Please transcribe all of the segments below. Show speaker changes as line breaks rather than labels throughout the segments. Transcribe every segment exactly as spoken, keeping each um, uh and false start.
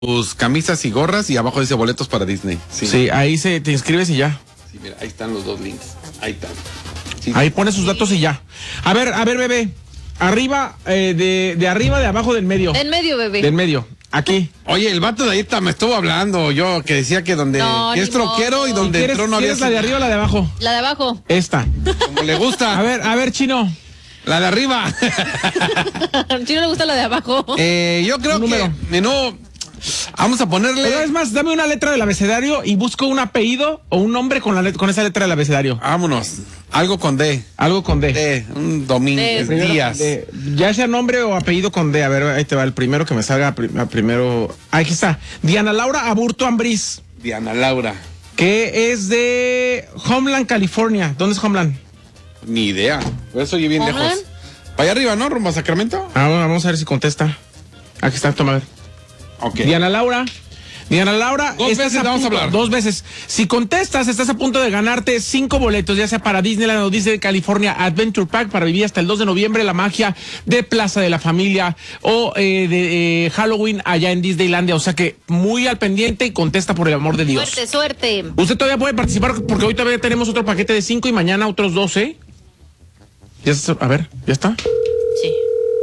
tus camisas y gorras y abajo dice boletos para Disney.
Sí, sí, ahí se te inscribes y ya.
Sí, mira, ahí están los dos links. Ahí están. Sí,
ahí
sí.
pones sus datos y ya. A ver, a ver, bebé. Arriba, eh, de, de arriba, de abajo, del medio.
Del medio, bebé.
Del medio. Aquí.
Oye, el vato de ahí está, me estuvo hablando yo, que decía que donde
No,
que es troquero y donde
¿Quieres,
entró no había...
¿quieres la de arriba o la de abajo?
La de abajo.
Esta.
Como le gusta.
A ver, a ver, Chino.
La de arriba.
Al chino le gusta la de abajo.
eh, yo creo
Un
que...
número.
eh, no... Vamos a ponerle...
Pero es más, dame una letra del abecedario y busco un apellido o un nombre con, la let- con esa letra del abecedario.
Vámonos. Algo con D.
Algo con D.
D. Un domingo.
D.
Primero
Díaz.
con D. Ya sea nombre o apellido con D. A ver, ahí te va el primero que me salga prim- a primero. Aquí está. Diana Laura Aburto Ambriz,
Diana Laura.
que es de Homeland, California. ¿Dónde es Homeland?
Ni idea. Por eso oye bien
¿Homeland?
lejos. Para allá arriba, ¿no? Rumbo a Sacramento.
Ah, bueno, vamos a ver si contesta. Aquí está, toma a ver.
Ok.
Diana Laura. Diana Laura.
Dos
estás
veces le vamos a
punto-
hablar.
Dos veces. Si contestas, estás a punto de ganarte cinco boletos, ya sea para Disneyland o Disney California Adventure Park, para vivir hasta el dos de noviembre la magia de Plaza de la Familia o eh, de eh, Halloween allá en Disneylandia. O sea que muy al pendiente y contesta por el amor de Dios.
Suerte, suerte.
Usted todavía puede participar porque hoy todavía tenemos otro paquete de cinco y mañana otros doce. Ya está, a ver, ¿ya está?
Sí.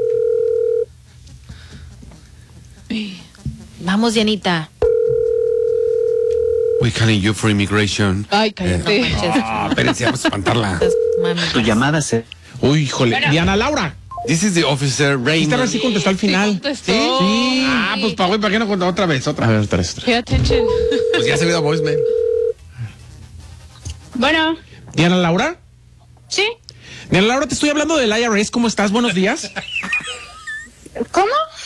Vamos, Dianita.
We calling you for immigration.
Ay, cállate.
Eh, Ah, espérense, vamos a espantarla.
Tu llamada se...
Uy, híjole. Diana Laura.
This is the officer
Esta
Raymond.
vez sí contestó al final.
contestó.
¿Sí? Sí.
Ah, pues para güey, ¿para qué no contó otra vez? Otra
A
vez.
ver, otra vez, otra vez.
Pay attention.
Pues ya se vio voicemail.
Bueno,
Diana Laura.
¿sí?
Diana Laura, te estoy hablando del I R S. ¿Cómo estás? Buenos días.
¿Cómo?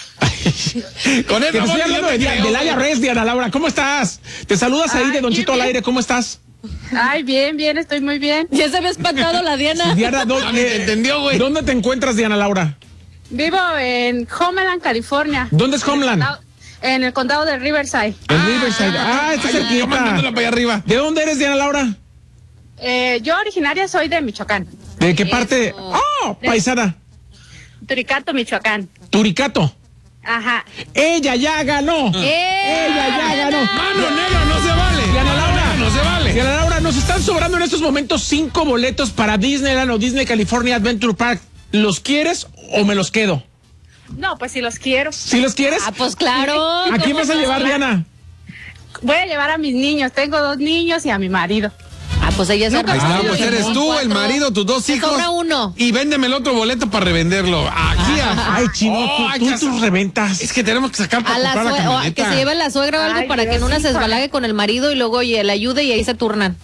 Con
Te
esa
estoy
voz
hablando
yo
de,
te creo,
del I R S, Diana Laura. ¿Cómo estás? Te saludas ahí
Ay,
de Don
bien,
Chito al
bien.
aire. ¿Cómo estás?
Ay, bien, bien, estoy muy bien.
Ya se había espantado la Diana.
Diana, ¿dó-
No, ni te
eh,
entendió, güey.
¿dónde te encuentras, Diana Laura?
Vivo en Homeland, California.
¿Dónde es Homeland?
En el condado de Riverside.
En Riverside. Ah, está
Ay, yo mandándola
cerquita.
para allá arriba.
¿De dónde eres, Diana Laura?
Eh, yo originaria soy de Michoacán.
¿De qué parte? ¡Oh, paisana!
Turicato, Michoacán.
Turicato.
Ajá.
Ella ya ganó.
¡Eh!
Ella ya ganó.
Mano negra, no se vale.
Diana Laura,
no se vale.
Diana Laura, nos están sobrando en estos momentos cinco boletos para Disneyland o Disney California Adventure Park. ¿Los quieres o me los quedo?
No, pues si los quiero.
¿Sí los quieres?
Ah, pues claro.
¿A quién vas a llevar, Diana?
Voy a llevar a mis niños. Tengo dos niños y a mi marido.
Ah, pues ella es
Ahí está, pues
y
eres tú, el
cuatro.
marido, tus dos
Te
hijos.
sobra uno.
Y véndeme el otro boleto para revenderlo. Aquí. a-
Ay, chino,
Oh,
tú,
hay
tú
que
y tus
hacer-
reventas.
Es que tenemos que sacar para
A la
comprar la
sue- o a-
camioneta.
que se lleve la suegra o algo
Ay,
para que en
Dios,
una se
híjole.
desbalague con el marido y luego oye, le ayude y ahí se turnan.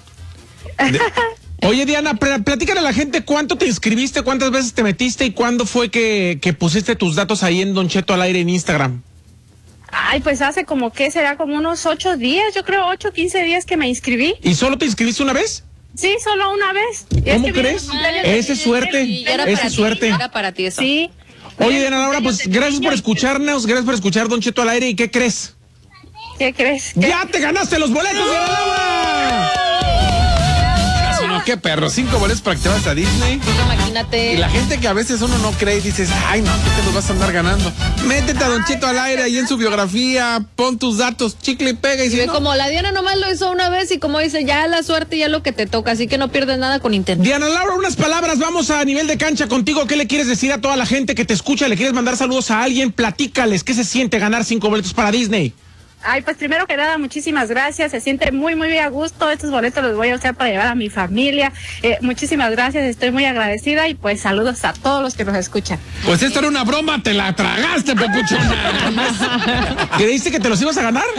Oye, Diana, pl- platícale a la gente cuánto te inscribiste, cuántas veces te metiste y cuándo fue que, que pusiste tus datos ahí en Don Cheto al aire en Instagram.
Ay, pues hace como que será como unos ocho días, yo creo ocho, quince días que me inscribí.
¿Y solo te inscribiste una vez?
Sí, solo una vez. Y es
¿Cómo
que viene
crees?
el cumpleaños de
Esa es
mi-
suerte.
Y era
Esa
para
es
ti,
suerte.
Era para ti eso.
Sí.
Oye, Diana Laura, pues gracias por escucharnos, gracias por escuchar Don Cheto al aire. ¿Y qué crees?
¿Qué crees? ¿Qué?
¡Ya te ganaste los boletos, Diana Laura!
Eso no, qué perro. Cinco boletos para que te vayas a Disney.
Imagínate.
Y la gente que a veces uno no cree y dices, ay, no, ¿qué te los vas a andar ganando? Métete a Don Cheto al aire ahí en su biografía, pon tus datos, chicle y pega y
Y
si
ve
no,
como la Diana nomás lo hizo una vez y como dice, ya la suerte, ya lo que te toca, así que no pierdes nada con internet.
Diana Laura, unas palabras, vamos a nivel de cancha contigo. ¿Qué le quieres decir a toda la gente que te escucha? ¿Le quieres mandar saludos a alguien? Platícales, ¿qué se siente ganar cinco boletos para Disney?
Ay, pues primero que nada, muchísimas gracias. Se siente muy, muy a gusto. Estos boletos los voy a usar para llevar a mi familia. Eh, muchísimas gracias, estoy muy agradecida y pues saludos a todos los que nos escuchan.
pues esta era una broma, te la tragaste, papuchona.
¿Creíste que te los ibas a ganar?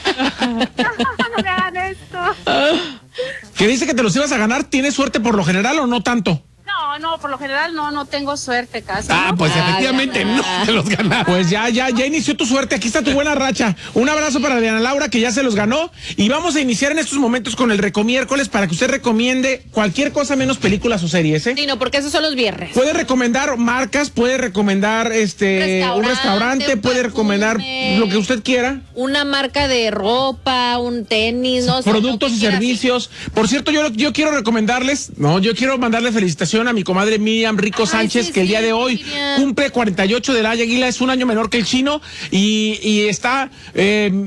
No me hagan esto.
¿Creíste que te los ibas a ganar? ¿Tienes suerte por lo general o no tanto?
No, no, por lo general no, no tengo suerte casi.
Ah,
¿no?
pues
Ay,
efectivamente
Diana.
no te los ganaste.
Pues ya, ya, ya inició tu suerte. Aquí está tu buena racha. Un abrazo para Diana Laura, que ya se los ganó. Y vamos a iniciar en estos momentos con el Recomiércoles para que usted recomiende cualquier cosa menos películas o series, ¿eh?
Sí, no, porque esos son los viernes.
Puede recomendar marcas, puede recomendar este un
Restaurante,
restaurante,
un
puede recomendar
perfume.
lo que usted quiera.
Una marca de ropa, un tenis, no sé,
Productos
lo
y
que quieras.
servicios. Por cierto, yo, yo quiero recomendarles, no, yo quiero mandarle felicitación a mi comadre Miriam Rico
Ay,
Sánchez,
sí,
que el día
sí,
de hoy
Miriam.
cumple cuarenta y ocho de edad. Águila es un año menor que el chino y, y está... Eh,